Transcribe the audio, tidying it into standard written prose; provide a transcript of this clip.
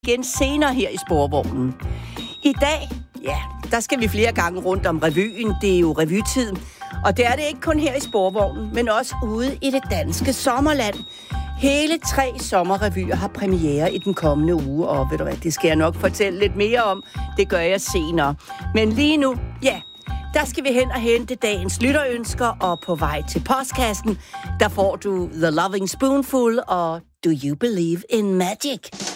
igen senere her i Sporvognen. I dag, der skal vi flere gange rundt om revyen. Det er jo revytid. Og det er det ikke kun her i Sporvognen, men også ude i det danske sommerland. Hele 3 sommerrevyer har premiere i den kommende uge, og ved du hvad, det skal jeg nok fortælle lidt mere om. Det gør jeg senere. Men lige nu, der skal vi hen og hente dagens lytterønsker, og på vej til postkassen, der får du The Loving Spoonful og Do You Believe in Magic?